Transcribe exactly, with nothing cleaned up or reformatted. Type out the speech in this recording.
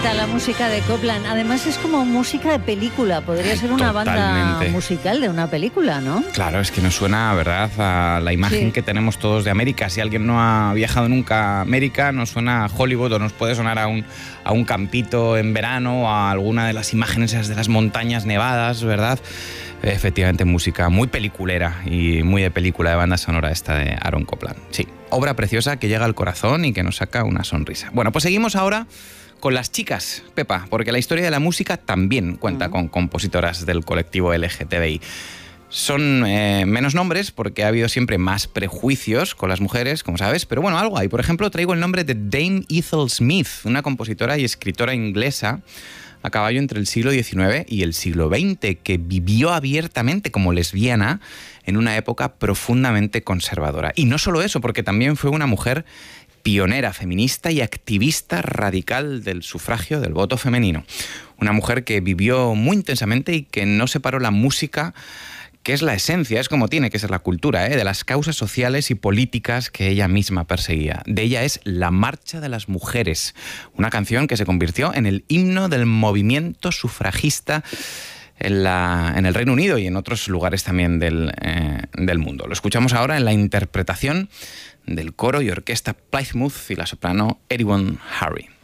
encanta la música de Copland. Además es como música de película. Podría ser una Totalmente. banda musical de una película, ¿no? Claro, es que nos suena, ¿verdad?, a la imagen Sí. que tenemos todos de América. Si alguien no ha viajado nunca a América, nos suena a Hollywood o nos puede sonar a un, a un campito en verano o a alguna de las imágenes esas de las montañas nevadas, ¿verdad? Efectivamente, música muy peliculera y muy de película de banda sonora esta de Aaron Copland. Sí, obra preciosa que llega al corazón y que nos saca una sonrisa. Bueno, pues seguimos ahora con las chicas, Pepa, porque la historia de la música también cuenta uh-huh. con compositoras del colectivo L G T B I. Son eh, menos nombres porque ha habido siempre más prejuicios con las mujeres, como sabes, pero bueno, algo hay. Por ejemplo, traigo el nombre de Dame Ethel Smith, una compositora y escritora inglesa a caballo entre el siglo diecinueve y el siglo veinte, que vivió abiertamente como lesbiana en una época profundamente conservadora. Y no solo eso, porque también fue una mujer pionera feminista y activista radical del sufragio, del voto femenino. Una mujer que vivió muy intensamente y que no separó la música, que es la esencia, es como tiene que ser la cultura, ¿eh?, de las causas sociales y políticas que ella misma perseguía. De ella es La Marcha de las Mujeres, una canción que se convirtió en el himno del movimiento sufragista en, la, en el Reino Unido y en otros lugares también del, eh, del mundo. Lo escuchamos ahora en la interpretación del coro y orquesta Plymouth y la soprano Erin Harry.